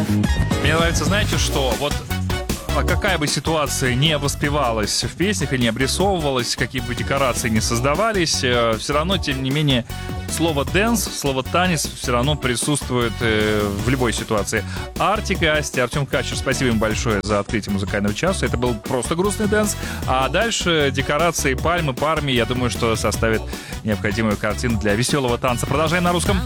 Мне нравится, знаете что? Вот какая бы ситуация не воспевалась в песнях и не обрисовывалась, какие бы декорации не создавались, все равно, тем не менее, слово «дэнс», слово «танец» все равно присутствует в любой ситуации. Артик и Асти, Артем Качер, спасибо им большое за открытие музыкального часа. Это был просто грустный дэнс. А дальше декорации пальмы, парми, я думаю, что составит необходимую картину для веселого танца. Продолжаем на русском.